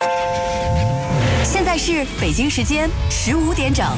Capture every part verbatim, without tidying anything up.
现在是北京时间十五点整。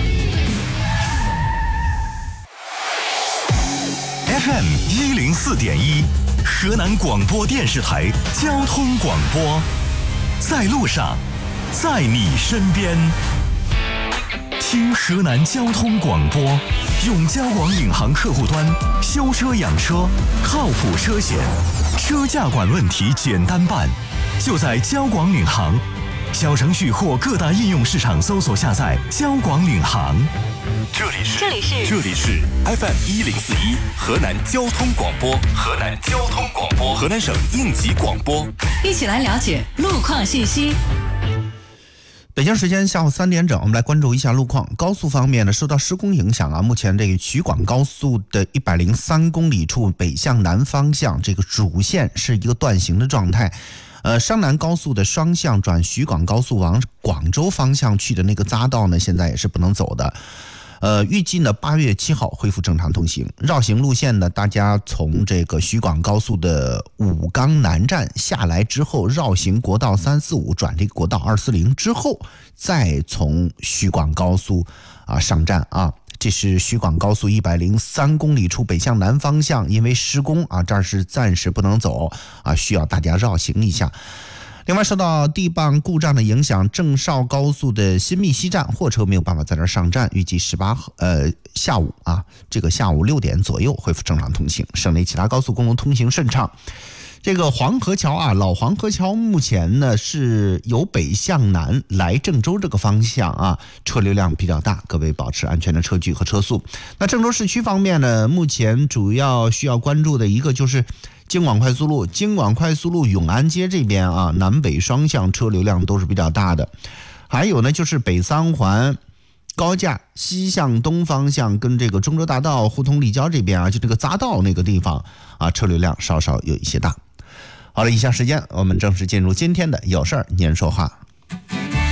F M 一零四点一，河南广播电视台交通广播，在路上，在你身边。听河南交通广播，用交广领航客户端修车养车，靠谱车险，车价管问题简单办，就在交广领航。小程序或各大应用市场搜索下载交广领航。 这里是这里是这里是 F M 一零四一河南交通广播，河南交通广播，河南省应急广播， 一起来了解路况信息。 北京时间下午三点整，我们来关注一下路况。高速方面呢，受到施工影响啊，目前这个徐广高速的一百零三公里处北向南方向，这个主线是一个断行的状态。呃，商南高速的双向转徐广高速往广州方向去的那个匝道呢，现在也是不能走的。呃，预计呢八月七号恢复正常通行。绕行路线呢，大家从这个徐广高速的武冈南站下来之后，绕行国道三四五转这个国道二四零之后，再从徐广高速啊上站啊。这是徐广高速一百零三公里处北向南方向，因为施工啊，这儿是暂时不能走啊，需要大家绕行一下。另外，受到地磅故障的影响，郑绍高速的新密西站货车没有办法在这儿上站，预计十八呃下午啊，这个下午六点左右恢复正常通行。省内其他高速公路通行顺畅。这个黄河桥啊，老黄河桥目前呢是由北向南来郑州这个方向啊，车流量比较大，各位保持安全的车距和车速。那郑州市区方面呢，目前主要需要关注的一个就是京广快速路，京广快速路永安街这边啊，南北双向车流量都是比较大的。还有呢，就是北三环高架西向东方向跟这个中州大道互通立交这边啊，就这个匝道那个地方啊，车流量稍稍有一些大。好了，以下时间我们正式进入今天的有事儿您说话。